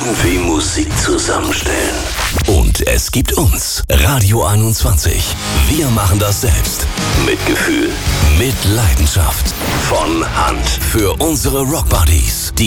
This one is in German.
irgendwie Musik zusammenstellen. Und es gibt uns, Radio 21. Wir machen das selbst. Mit Gefühl, Mit Leidenschaft. von Hand. Für unsere Rockbuddies.